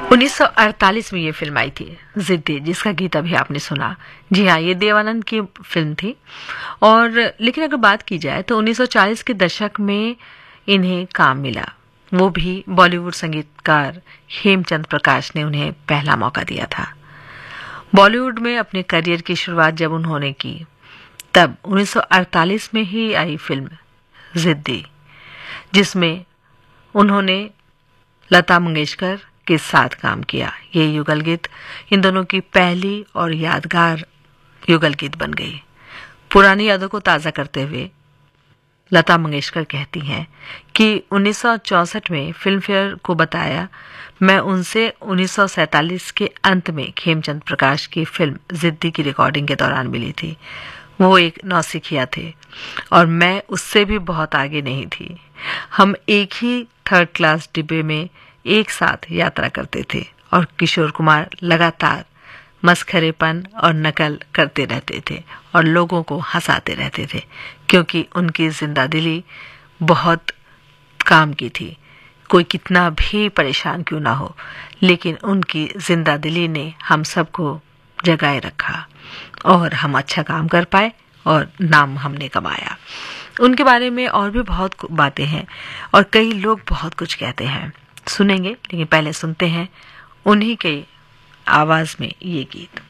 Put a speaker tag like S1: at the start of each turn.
S1: 1948 में ये फिल्म आई थी जिद्दी, जिसका गीत अभी आपने सुना। जी हाँ, ये देवानंद की फिल्म थी। और लेकिन अगर बात की जाए तो 1940 के दशक में इन्हें काम मिला, वो भी बॉलीवुड संगीतकार हेमचंद प्रकाश ने उन्हें पहला मौका दिया था। बॉलीवुड में अपने करियर की शुरुआत जब उन्होंने की, तब 1948 में ही आई फिल्म जिद्दी, जिसमें उन्होंने लता मंगेशकर के साथ काम किया। ये युगल गीत इन दोनों की पहली और यादगार युगल गीत बन गई। पुरानी यादों को ताज़ा करते हुए लता मंगेशकर कहती हैं कि 1964 में फिल्म फेयर को बताया, मैं उनसे 1947 के अंत में खेमचंद प्रकाश की फिल्म जिद्दी की रिकॉर्डिंग के दौरान मिली थी। वो एक नौसिखिया थे और मैं उससे भी बहुत आगे नहीं थी। हम एक ही थर्ड क्लास डिब्बे में एक साथ यात्रा करते थे और किशोर कुमार लगातार मस्खरेपन और नकल करते रहते थे और लोगों को हंसाते रहते थे, क्योंकि उनकी जिंदा दिली बहुत काम की थी। कोई कितना भी परेशान क्यों ना हो, लेकिन उनकी जिंदा दिली ने हम सबको जगाए रखा और हम अच्छा काम कर पाए और नाम हमने कमाया। उनके बारे में और भी बहुत बातें हैं और कई लोग बहुत कुछ कहते हैं, सुनेंगे। लेकिन पहले सुनते हैं उन्हीं के आवाज में ये गीत।